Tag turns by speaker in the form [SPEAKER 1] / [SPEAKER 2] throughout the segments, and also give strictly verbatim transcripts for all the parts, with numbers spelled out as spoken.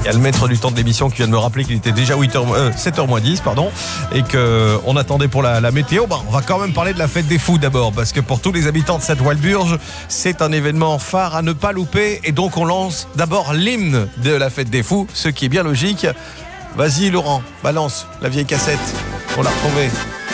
[SPEAKER 1] y a le maître du temps de l'émission qui vient de me rappeler qu'il était déjà huit heures, euh, sept heures moins dix, pardon, et qu'on attendait pour la, la météo. Bah, on va quand même parler de la fête des fous d'abord, parce que pour tous les habitants de cette Walburge, c'est un événement phare à ne pas louper. Et donc on lance d'abord l'hymne de la fête des fous, ce qui est bien logique. Vas-y Laurent, balance la vieille cassette, on l'a retrouvée.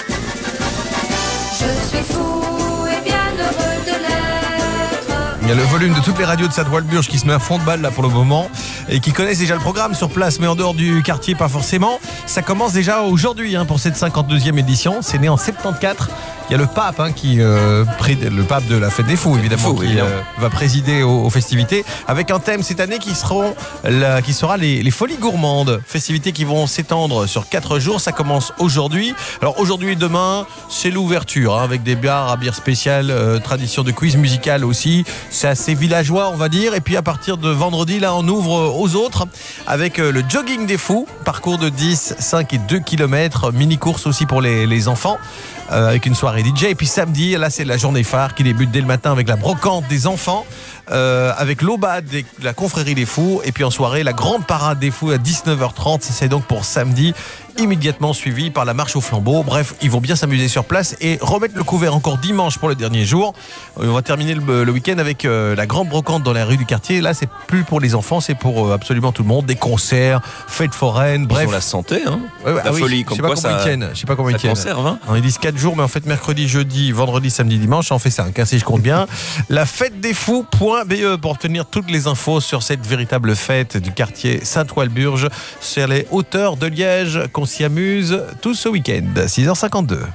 [SPEAKER 2] Je suis fou et bien heureux de l'être.
[SPEAKER 1] Il y a le volume de toutes les radios de cette Walburge qui se met à fond de balle là pour le moment et qui connaissent déjà le programme sur place, mais en dehors du quartier pas forcément. Ça commence déjà aujourd'hui hein, pour cette cinquante-deuxième édition. C'est né en soixante-quatorze. Il y a le pape hein, qui euh, le pape de la fête des fous évidemment fou, qui euh, va présider aux, aux festivités avec un thème cette année qui seront la, qui sera les, les folies gourmandes, festivités qui vont s'étendre sur quatre jours. Ça commence aujourd'hui. Alors aujourd'hui et demain c'est l'ouverture hein, avec des bars à bière spéciale, euh, tradition de quiz musical aussi. C'est assez villageois on va dire. Et puis à partir de vendredi là on ouvre aux autres avec euh, le jogging des fous, parcours de dix, cinq et deux kilomètres, mini course aussi pour les, les enfants. Euh, avec une soirée D J. Et puis samedi, là c'est la journée phare qui débute dès le matin avec la brocante des enfants, euh, avec l'aubade de la confrérie des fous, et puis en soirée la grande parade des fous à dix-neuf heures trente. C'est donc pour samedi, immédiatement suivi par la marche au flambeau. Bref, ils vont bien s'amuser sur place et remettre le couvert encore dimanche pour le dernier jour. On va terminer le, le week-end avec euh, la grande brocante dans la rue du quartier. Là c'est plus pour les enfants, c'est pour euh, absolument tout le monde. Des concerts, fêtes foraines, bref.
[SPEAKER 3] Pour la santé, hein.
[SPEAKER 1] Ouais, ouais,
[SPEAKER 3] la
[SPEAKER 1] ah oui,
[SPEAKER 3] folie, comme quoi ça,
[SPEAKER 1] je sais pas comment ils tiennent.
[SPEAKER 3] Conserve, hein.
[SPEAKER 1] Ils disent quatre jours, mais en fait mercredi, jeudi, vendredi, samedi, dimanche, ça en fait cinq, hein, si je compte bien. La fête des fous point B E pour obtenir toutes les infos sur cette véritable fête du quartier Sainte-Walburge, sur les hauteurs de Liège, qu'on s'y amuse tout ce week-end, six heures cinquante-deux.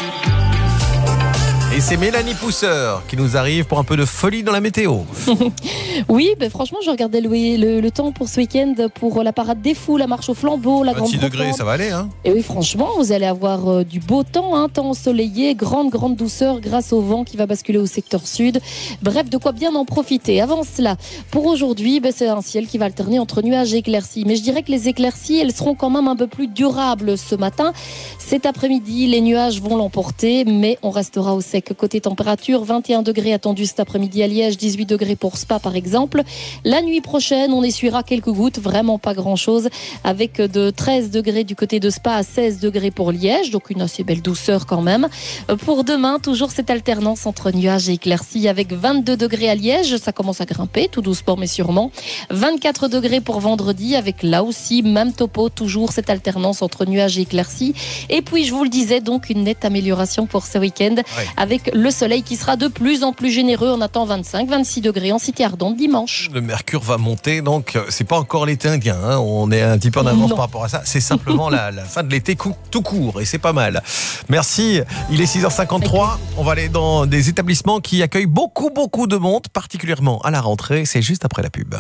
[SPEAKER 1] Et c'est Mélanie Pousseur qui nous arrive pour un peu de folie dans la météo.
[SPEAKER 4] Oui, ben franchement, je regardais le, le, le temps pour ce week-end pour la parade des fous, la marche au flambeau, la grande
[SPEAKER 1] vingt-six degrés,
[SPEAKER 4] brocante.
[SPEAKER 1] Ça va aller, hein.
[SPEAKER 4] Et oui, franchement, vous allez avoir euh, du beau temps, hein, temps ensoleillé, grande, grande douceur grâce au vent qui va basculer au secteur sud. Bref, de quoi bien en profiter. Avant cela, pour aujourd'hui, ben, c'est un ciel qui va alterner entre nuages et éclaircies. Mais je dirais que les éclaircies, elles seront quand même un peu plus durables ce matin. Cet après-midi, les nuages vont l'emporter, mais on restera au sec. Côté température, vingt et un degrés attendus cet après-midi à Liège, dix-huit degrés pour Spa par exemple. La nuit prochaine, on essuiera quelques gouttes, vraiment pas grand-chose, avec de treize degrés du côté de Spa à seize degrés pour Liège, donc une assez belle douceur quand même. Pour demain, toujours cette alternance entre nuages et éclaircies avec vingt-deux degrés à Liège, ça commence à grimper tout doucement mais sûrement. vingt-quatre degrés pour vendredi avec là aussi même topo, toujours cette alternance entre nuages et éclaircies. Et puis je vous le disais, donc une nette amélioration pour ce week-end ouais. avec le soleil qui sera de plus en plus généreux. On attend vingt-cinq, vingt-six degrés en Cité Ardente dimanche.
[SPEAKER 1] Le mercure va monter, donc c'est pas encore l'été indien, hein. On est un petit peu en avance non. par rapport à ça. C'est simplement la, la fin de l'été tout court et c'est pas mal. Merci. Il est six heures cinquante-trois. On va aller dans des établissements qui accueillent beaucoup, beaucoup de monde, particulièrement à la rentrée. C'est juste après la pub.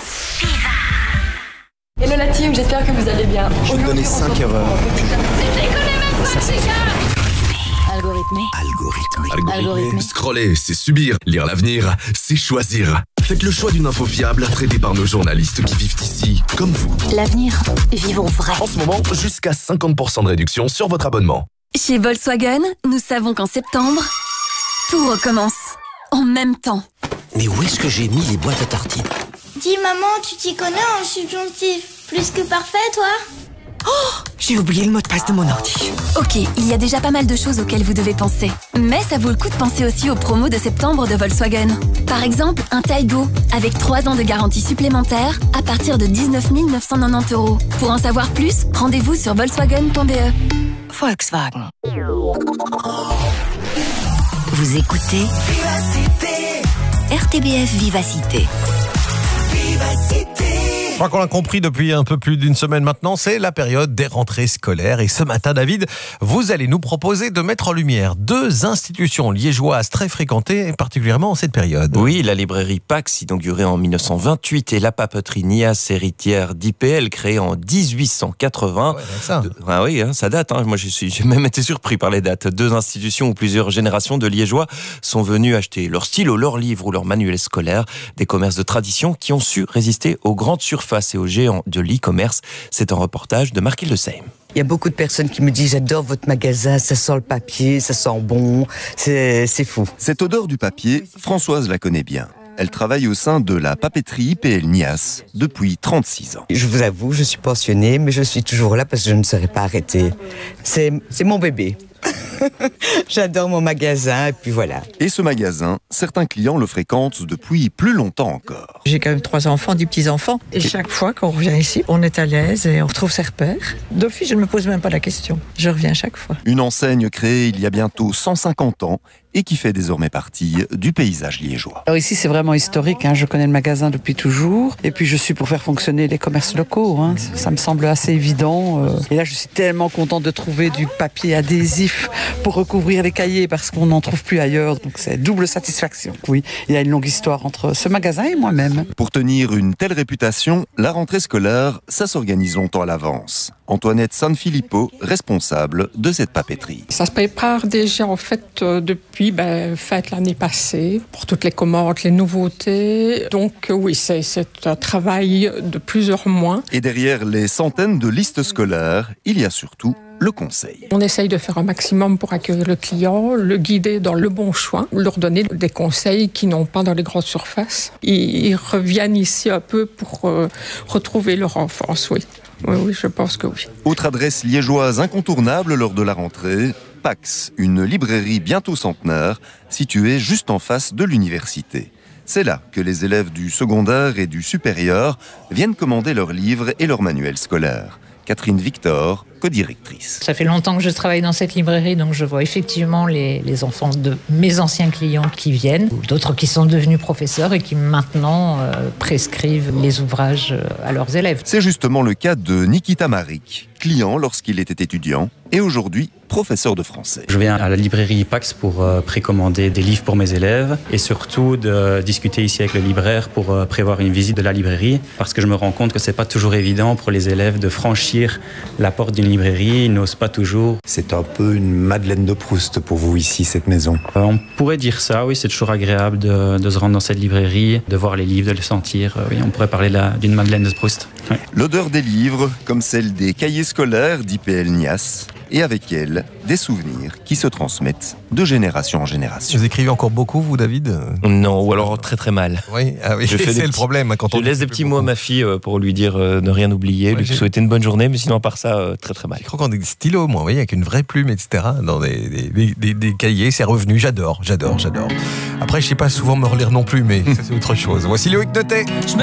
[SPEAKER 5] Hello la team, j'espère que vous allez bien.
[SPEAKER 6] Je vais te donner cinq erreurs.
[SPEAKER 7] Algorithmé.
[SPEAKER 6] Algorithmé.
[SPEAKER 7] Algorithmé.
[SPEAKER 6] Scroller, c'est subir. Lire l'avenir, c'est choisir. Faites le choix d'une info fiable, traitée par nos journalistes qui vivent ici, comme vous.
[SPEAKER 7] L'avenir, vivons vrai.
[SPEAKER 6] En ce moment, jusqu'à cinquante pour cent de réduction sur votre abonnement.
[SPEAKER 8] Chez Volkswagen, nous savons qu'en septembre, tout recommence. En même temps.
[SPEAKER 9] Mais où est-ce que j'ai mis les boîtes à tartines?
[SPEAKER 10] Dis maman, tu t'y connais en subjonctif. Plus que parfait, toi?
[SPEAKER 9] Oh, j'ai oublié le mot de passe de mon ordi.
[SPEAKER 8] Ok, il y a déjà pas mal de choses auxquelles vous devez penser. Mais ça vaut le coup de penser aussi aux promos de septembre de Volkswagen. Par exemple, un Taigo, avec trois ans de garantie supplémentaire, à partir de dix-neuf mille neuf cent quatre-vingt-dix euros. Pour en savoir plus, rendez-vous sur volkswagen point b e.
[SPEAKER 7] Volkswagen. Vous écoutez Vivacité. R T B F Vivacité.
[SPEAKER 1] Vivacité. Je crois qu'on l'a compris depuis un peu plus d'une semaine maintenant, c'est la période des rentrées scolaires. Et ce matin, David, vous allez nous proposer de mettre en lumière deux institutions liégeoises très fréquentées, particulièrement en cette période.
[SPEAKER 3] Oui, la librairie Pax, inaugurée en mille neuf cent vingt-huit, et la papeterie Nias, héritière d'I P L, créée en dix-huit cent quatre-vingts.
[SPEAKER 1] Ouais, ça.
[SPEAKER 3] Ah oui, hein, ça date. Hein. Moi, j'ai, j'ai même été surpris par les dates. Deux institutions où plusieurs générations de Liégeois sont venus acheter leurs stylos, leurs livres ou leurs manuels scolaires. Des commerces de tradition qui ont su résister aux grandes surfaces et aux géants de l'e-commerce. C'est un reportage de Marc Hildesheim.
[SPEAKER 11] Il y a beaucoup de personnes qui me disent « J'adore votre magasin, ça sent le papier, ça sent bon, c'est, c'est fou ».
[SPEAKER 12] Cette odeur du papier, Françoise la connaît bien. Elle travaille au sein de la papeterie I P L Nias depuis trente-six ans.
[SPEAKER 11] Je vous avoue, je suis pensionnée, mais je suis toujours là parce que je ne serai pas arrêtée. C'est, c'est mon bébé. J'adore mon magasin et puis voilà.
[SPEAKER 12] Et ce magasin, certains clients le fréquentent depuis plus longtemps encore.
[SPEAKER 13] J'ai quand même trois enfants, dix petits-enfants. Et chaque fois qu'on revient ici, on est à l'aise et on retrouve ses repères. D'office, je ne me pose même pas la question. Je reviens chaque fois.
[SPEAKER 12] Une enseigne créée il y a bientôt cent cinquante ans et qui fait désormais partie du paysage liégeois.
[SPEAKER 14] Alors ici, c'est vraiment historique. Hein. Je connais le magasin depuis toujours. Et puis, je suis pour faire fonctionner les commerces locaux. Hein. Ça me semble assez évident. Et là, je suis tellement contente de trouver du papier adhésif pour recouvrir les cahiers parce qu'on n'en trouve plus ailleurs. Donc, c'est double satisfaction. Oui, il y a une longue histoire entre ce magasin et moi-même.
[SPEAKER 12] Pour tenir une telle réputation, la rentrée scolaire, ça s'organise longtemps à l'avance. Antoinette Sanfilippo, responsable de cette papeterie.
[SPEAKER 15] Ça se prépare déjà en fait euh, depuis ben, fête l'année passée pour toutes les commandes, les nouveautés. Donc euh, oui, c'est, c'est un travail de plusieurs mois.
[SPEAKER 12] Et derrière les centaines de listes scolaires, il y a surtout le conseil.
[SPEAKER 15] On essaye de faire un maximum pour accueillir le client, le guider dans le bon choix, leur donner des conseils qu'ils n'ont pas dans les grandes surfaces. Ils, ils reviennent ici un peu pour euh, retrouver leur enfance, oui. Oui, oui, je pense que oui.
[SPEAKER 12] Autre adresse liégeoise incontournable lors de la rentrée, Pax, une librairie bientôt centenaire, située juste en face de l'université. C'est là que les élèves du secondaire et du supérieur viennent commander leurs livres et leurs manuels scolaires. Catherine Victor, co-directrice.
[SPEAKER 16] Ça fait longtemps que je travaille dans cette librairie, donc je vois effectivement les, les enfants de mes anciens clients qui viennent, ou d'autres qui sont devenus professeurs et qui maintenant euh, prescrivent les ouvrages à leurs élèves.
[SPEAKER 12] C'est justement le cas de Nikita Marik, client lorsqu'il était étudiant et aujourd'hui professeur de français.
[SPEAKER 17] Je viens à la librairie Pax pour euh, précommander des livres pour mes élèves et surtout de discuter ici avec le libraire pour euh, prévoir une visite de la librairie parce que je me rends compte que c'est pas toujours évident pour les élèves de franchir la porte d'une librairie, ils n'osent pas toujours.
[SPEAKER 18] C'est un peu une Madeleine de Proust pour vous ici, cette maison.
[SPEAKER 17] Euh, on pourrait dire ça, oui, c'est toujours agréable de, de se rendre dans cette librairie, de voir les livres, de les sentir. Euh, oui, on pourrait parler la, d'une Madeleine de Proust. Oui.
[SPEAKER 12] L'odeur des livres, comme celle des cahiers scolaires d'I P L Nias, et avec elle, des souvenirs qui se transmettent de génération en génération.
[SPEAKER 1] Vous écrivez encore beaucoup, vous, David ?
[SPEAKER 3] Non, ou alors très très mal.
[SPEAKER 1] Oui, ah oui.
[SPEAKER 3] Je fais
[SPEAKER 1] c'est
[SPEAKER 3] le
[SPEAKER 1] petits... problème. Hein, quand
[SPEAKER 3] je
[SPEAKER 1] on
[SPEAKER 3] laisse des petits mots à ma fille pour lui dire euh, ne rien oublier, ouais, lui j'ai... souhaiter une bonne journée, mais sinon à part ça, euh, très très mal.
[SPEAKER 1] Je crois qu'on a des stylos, moi, vous voyez, avec une vraie plume, et cetera, dans des, des, des, des, des cahiers, c'est revenu, j'adore, j'adore, j'adore. Après, je ne sais pas souvent me relire non plus, mais ça c'est autre chose. Voici Loïc Notet.